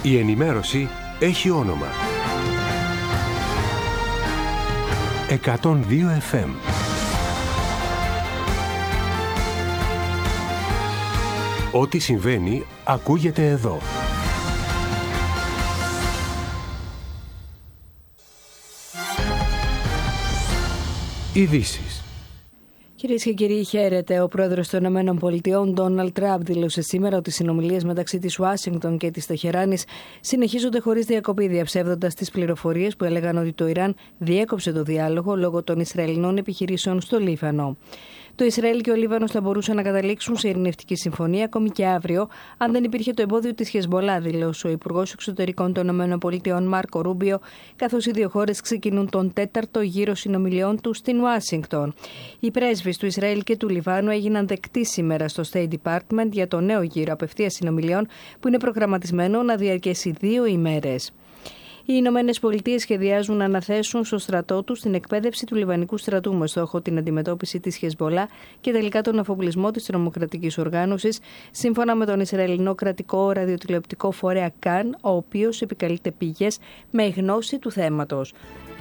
Η ενημέρωση έχει όνομα. 102 FM. Ό,τι συμβαίνει, ακούγεται εδώ. Ειδήσεις. Κυρίες και κύριοι, χαίρετε. Ο πρόεδρος των ΗΠΑ, Ντόναλντ Τραμπ, δήλωσε σήμερα ότι οι συνομιλίες μεταξύ της Ουάσιγκτον και της Τεχεράνης συνεχίζονται χωρίς διακοπή, διαψεύδοντας τις πληροφορίες που έλεγαν ότι το Ιράν διέκοψε το διάλογο λόγω των Ισραηλινών επιχειρήσεων στο Λίβανο. Το Ισραήλ και ο Λίβανος θα μπορούσαν να καταλήξουν σε ειρηνευτική συμφωνία ακόμη και αύριο, αν δεν υπήρχε το εμπόδιο της Χεσμολά, δήλωσε ο Υπουργός Εξωτερικών των ΗΠΑ, Μάρκο Ρούμπιο, καθώς οι δύο χώρες ξεκινούν τον τέταρτο γύρο συνομιλιών τους στην Ουάσιγκτον. Οι πρέσβεις του Ισραήλ και του Λιβάνου έγιναν δεκτοί σήμερα στο State Department για το νέο γύρο απευθείας συνομιλιών που είναι προγραμματισμένο να διαρκέσει 2 ημέρες. Οι Ηνωμένες Πολιτείες σχεδιάζουν να αναθέσουν στο στρατό τους την εκπαίδευση του Λιβανικού στρατού με στόχο την αντιμετώπιση της Χεσμολά και τελικά τον αφοπλισμό της τρομοκρατικής οργάνωσης, σύμφωνα με τον Ισραηλινό κρατικό ραδιοτηλεοπτικό φορέα Καν, ο οποίος επικαλείται πηγές με γνώση του θέματος.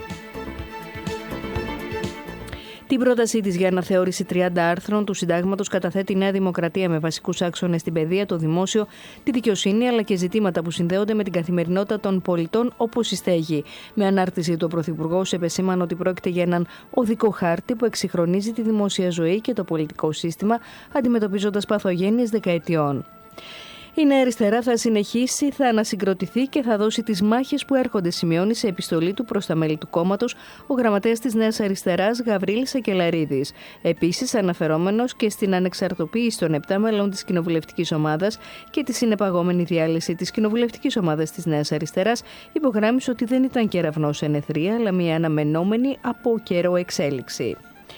Την πρότασή της για αναθεώρηση 30 άρθρων του Συντάγματος καταθέτει η Νέα Δημοκρατία με βασικούς άξονες στην παιδεία, το δημόσιο, τη δικαιοσύνη αλλά και ζητήματα που συνδέονται με την καθημερινότητα των πολιτών, όπως η στέγη. Με ανάρτηση του, ο Πρωθυπουργός επεσήμανε ότι πρόκειται για έναν οδικό χάρτη που εξυγχρονίζει τη δημόσια ζωή και το πολιτικό σύστημα, αντιμετωπίζοντας παθογένειες δεκαετιών. Η Νέα Αριστερά θα συνεχίσει, θα ανασυγκροτηθεί και θα δώσει τις μάχες που έρχονται, σημειώνει σε επιστολή του προς τα μέλη του κόμματος ο γραμματέας της Νέας Αριστεράς Γαβρίλης Σακελαρίδης. Επίσης, αναφερόμενος και στην ανεξαρτοποίηση των 7 μελών της κοινοβουλευτικής ομάδας και τη συνεπαγόμενη διάλυση της κοινοβουλευτικής ομάδας της Νέας Αριστεράς, υπογράμμισε ότι δεν ήταν κεραυνός ενεθρία, αλλά μια αναμενόμενη από καιρό εξέλιξη.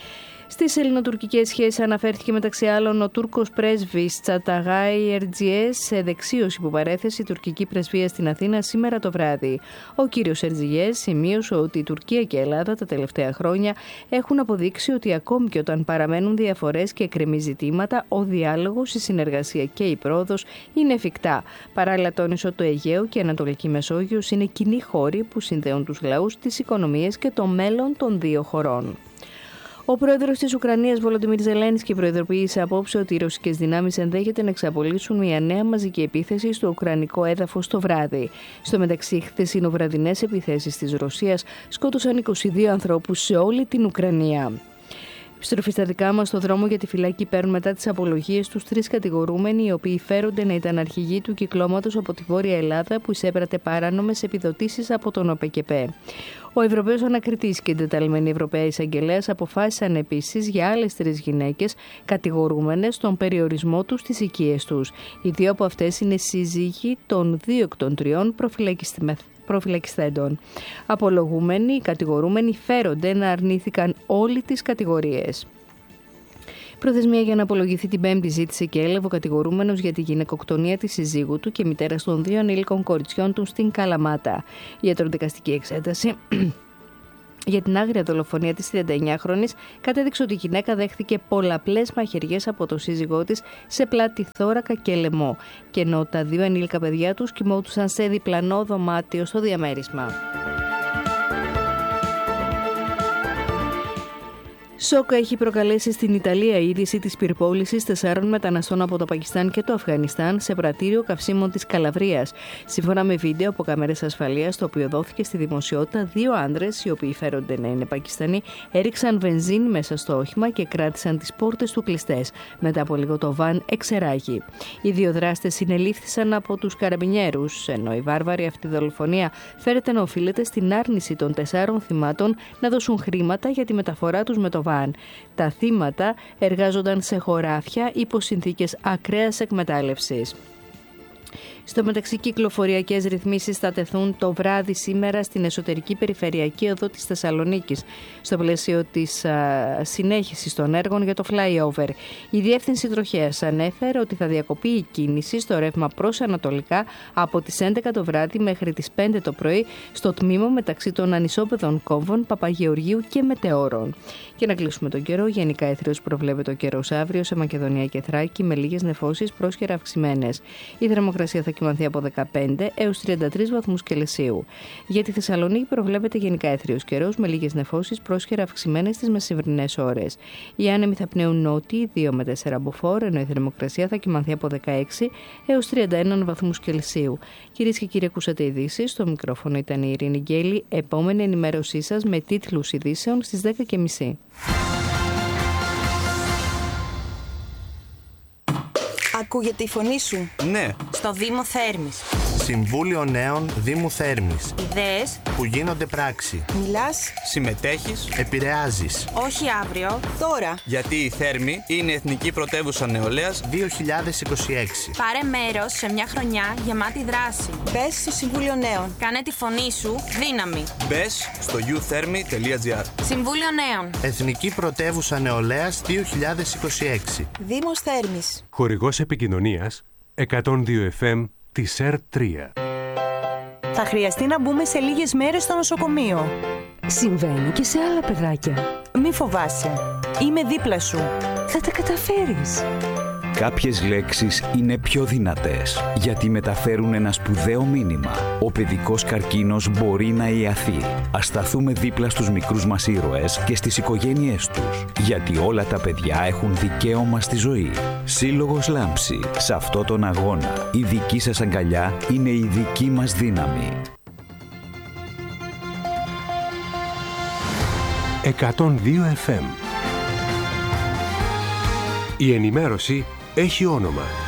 Στις ελληνοτουρκικές σχέσεις αναφέρθηκε μεταξύ άλλων ο Τούρκος πρέσβης Τσαταγάη Ερτζιές σε δεξίωση που παρέθεσε η τουρκική πρεσβεία στην Αθήνα σήμερα το βράδυ. Ο κύριος Ερτζιές σημείωσε ότι η Τουρκία και η Ελλάδα τα τελευταία χρόνια έχουν αποδείξει ότι ακόμη και όταν παραμένουν διαφορές και εκκρεμεί ζητήματα, ο διάλογος, η συνεργασία και η πρόοδος είναι εφικτά. Παράλληλα, τόνισε ότι το Αιγαίο και η Ανατολική Μεσόγειος είναι κοινοί χώροι που συνδέουν τους λαούς, τις οικονομίες και το μέλλον των δύο χωρών. Ο πρόεδρος της Ουκρανίας, Βολοντιμίρ Ζελένσκι, προειδοποίησε απόψε ότι οι ρωσικές δυνάμεις ενδέχεται να εξαπολύσουν μια νέα μαζική επίθεση στο ουκρανικό έδαφος το βράδυ. Στο μεταξύ, χθεσινοβραδινές επιθέσεις της Ρωσίας σκότωσαν 22 ανθρώπους σε όλη την Ουκρανία. Επιστροφή στα δικά μας, στο δρόμο για τη φυλάκη παίρνουν μετά τις απολογίες τους 3 κατηγορούμενοι, οι οποίοι φέρονται να ήταν αρχηγοί του κυκλώματος από τη Βόρεια Ελλάδα που εισέπρατε παράνομες επιδοτήσεις από τον ΟΠΕΚΕΠΕ. Ο Ευρωπαίος Ανακριτής και η εντεταλμένη Ευρωπαία Εισαγγελέας αποφάσισαν επίσης για άλλες 3 γυναίκες κατηγορούμενες στον περιορισμό τους στις οικίες τους. Οι 2 από αυτές είναι σύζυγοι των 2 εκ των 3 προφυλακιστέντων. Απολογούμενοι, οι κατηγορούμενοι φέρονται να αρνήθηκαν όλοι τις κατηγορίες. Προθεσμία για να απολογηθεί την Πέμπτη ζήτησε και έλαβε ο κατηγορούμενος για τη γυναικοκτονία της συζύγου του και μητέρας των 2 ανήλικων κοριτσιών του στην Καλαμάτα. Η ιατροδικαστική εξέταση για την άγρια δολοφονία της 39χρονης κατέδειξε ότι η γυναίκα δέχθηκε πολλαπλές μαχαιριές από τον σύζυγό της σε πλάτη, θώρακα και λαιμό, και ενώ τα 2 ενήλικα παιδιά τους κοιμόντουσαν σε διπλανό δωμάτιο στο διαμέρισμα. Σοκ έχει προκαλέσει στην Ιταλία η είδηση της πυρπόλησης 4 μεταναστών από το Πακιστάν και το Αφγανιστάν σε πρατήριο καυσίμων της Καλαβρίας. Σύμφωνα με βίντεο από κάμερες ασφαλείας, το οποίο δόθηκε στη δημοσιότητα, 2 άντρες, οι οποίοι φέρονται να είναι Πακιστανοί, έριξαν βενζίνη μέσα στο όχημα και κράτησαν τις πόρτες του κλειστές. Μετά από λίγο το βαν εξεράγει. Οι 2 δράστες συνελήφθησαν από τους καραμπινιέρους, ενώ η βάρβαρη αυτή δολοφονία φέρεται να οφείλεται στην άρνηση των 4 θυμάτων να δώσουν χρήματα για τη μεταφορά τους με το βαν. Τα θύματα εργάζονταν σε χωράφια υπό συνθήκες ακραίας εκμετάλλευσης. Στο μεταξύ, κυκλοφοριακές ρυθμίσεις θα τεθούν το βράδυ σήμερα στην εσωτερική περιφερειακή οδό της Θεσσαλονίκης, στο πλαίσιο της συνέχισης των έργων για το flyover. Η Διεύθυνση Τροχέας ανέφερε ότι θα διακοπεί η κίνηση στο ρεύμα προς ανατολικά από τις 11 το βράδυ μέχρι τις 5 το πρωί στο τμήμα μεταξύ των ανισόπεδων κόμβων Παπαγεωργίου και Μετεώρων. Και να κλείσουμε τον καιρό, γενικά έθριος προβλέπεται ο καιρός αύριο σε Μακεδονία και Θράκη με λίγες νεφώσεις, πρόσχερα αυξημένες. Η θερμοκρασία θα κυμανθεί από 15 έως 33 βαθμούς Κελσίου. Για τη Θεσσαλονίκη προβλέπεται γενικά έθριος καιρός με λίγες νεφώσεις, πρόσχερα αυξημένες στις μεσημβρινές ώρες. Οι άνεμοι θα πνέουν νότιοι 2 με 4 μποφόρ, ενώ η θερμοκρασία θα κυμανθεί από 16 έως 31 βαθμούς Κελσίου. Κυρίες και κύριοι, ακούσατε ειδήσεις. Στο μικρόφωνο ήταν η Ειρήνη Γκέλη. Επόμενη ενημέρωσή σας με τίτλους ειδήσεων στις 10:30. Ακούγεται η φωνή σου? Ναι. Στο Δήμο Θέρμης. Συμβούλιο Νέων Δήμου Θέρμης. Ιδέες. Που γίνονται πράξη. Μιλάς. Συμμετέχεις. Επηρεάζεις. Όχι αύριο. Τώρα. Γιατί η Θέρμη είναι η Εθνική Πρωτεύουσα Νεολαίας 2026. Πάρε μέρος σε μια χρονιά γεμάτη δράση. Μπες στο Συμβούλιο Νέων. Κάνε τη φωνή σου δύναμη. Μπες στο youthermy.gr. Συμβούλιο Νέων. Εθνική Πρωτεύουσα Νεολαίας 2026. Δήμος Θέρμης. Χορηγός επικοινωνίας 102 FM της ΕΡΤ3. Θα χρειαστεί να μπούμε σε λίγες μέρες στο νοσοκομείο. Συμβαίνει και σε άλλα παιδάκια. Μη φοβάσαι. Είμαι δίπλα σου. Θα τα καταφέρεις. Κάποιες λέξεις είναι πιο δυνατές γιατί μεταφέρουν ένα σπουδαίο μήνυμα. Ο παιδικός καρκίνος μπορεί να ιαθεί. Ας σταθούμε δίπλα στους μικρούς μας ήρωες και στις οικογένειές τους. Γιατί όλα τα παιδιά έχουν δικαίωμα στη ζωή. Σύλλογος Λάμψη. Σε αυτό τον αγώνα η δική σας αγκαλιά είναι η δική μας δύναμη. 102 FM. Η ενημέρωση έχει όνομα.